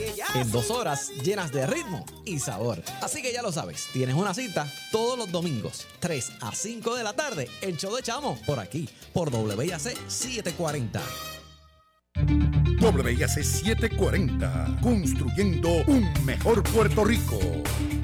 En 2 horas llenas de ritmo y sabor. Así que ya lo sabes, tienes una cita todos los domingos, 3 a 5 de la tarde, el show de Chamo, por aquí, por WIAC 740. WIAC 740, construyendo un mejor Puerto Rico.